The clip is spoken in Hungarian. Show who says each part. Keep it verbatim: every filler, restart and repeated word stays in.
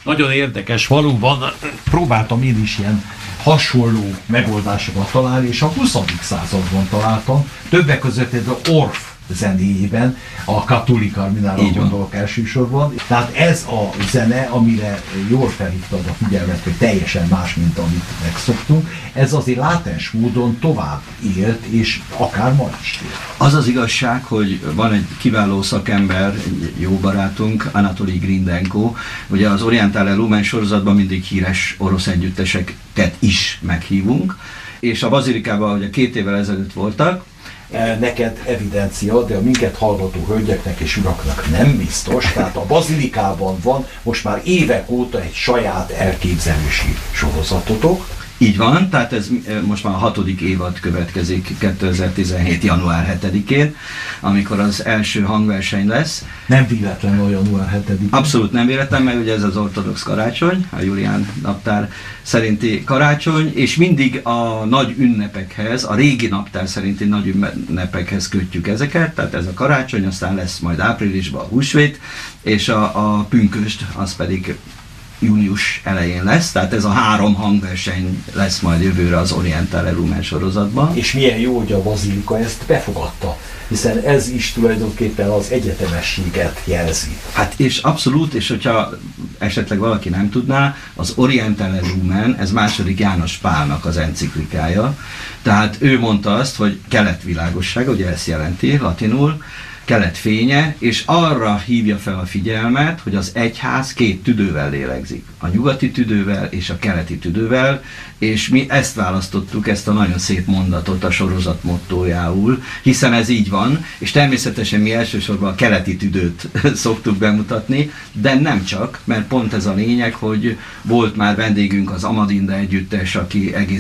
Speaker 1: nagyon érdekes faluban próbáltam én is ilyen hasonló megoldásokat találni, és a huszadik században találtam, többek között ez az Orff zenéjében, a Katholik Arminára gondolok elsősorban. Tehát ez a zene, amire jól felhívtad a figyelmet, hogy teljesen más, mint amit megszoktunk, ez azért látens módon tovább élt, és akár ma is él.
Speaker 2: Az az igazság, hogy van egy kiváló szakember, egy jó barátunk, Anatoli Grindenko, ugye az Orientale Lumen sorozatban mindig híres orosz együtteseket is meghívunk, és a Bazilikában ugye két évvel ezelőtt voltak.
Speaker 1: Neked evidencia, de a minket hallgató hölgyeknek és uraknak nem biztos, tehát a Bazilikában van most már évek óta egy saját elképzelési sorozatotok.
Speaker 2: Így van, tehát ez most már a hatodik évad következik kétezer-tizenhét. január hetedikén, amikor az első hangverseny lesz.
Speaker 1: Nem véletlen a január hetedikén.
Speaker 2: Abszolút nem véletlen, mert ugye ez az ortodox karácsony, a Julián naptár szerinti karácsony, és mindig a nagy ünnepekhez, a régi naptár szerinti nagy ünnepekhez kötjük ezeket, tehát ez a karácsony, aztán lesz majd áprilisban a húsvét, és a, a pünkösd, az pedig június elején lesz, tehát ez a három hangverseny lesz majd jövőre az Orientale Lumen sorozatban.
Speaker 1: És milyen jó, hogy a Bazilika ezt befogadta, hiszen ez is tulajdonképpen az egyetemességet jelzi.
Speaker 2: Hát és abszolút, és hogyha esetleg valaki nem tudná, az Orientale Lumen, ez második János Pálnak az enciklikája, tehát ő mondta azt, hogy keletvilágosság, ugye ezt jelenti latinul, kelet fénye, és arra hívja fel a figyelmet, hogy az egyház két tüdővel lélegzik. A nyugati tüdővel és a keleti tüdővel, és mi ezt választottuk, ezt a nagyon szép mondatot a sorozat mottójául, hiszen ez így van, és természetesen mi elsősorban a keleti tüdőt szoktuk bemutatni, de nem csak, mert pont ez a lényeg, hogy volt már vendégünk az Amadinda együttes, aki egész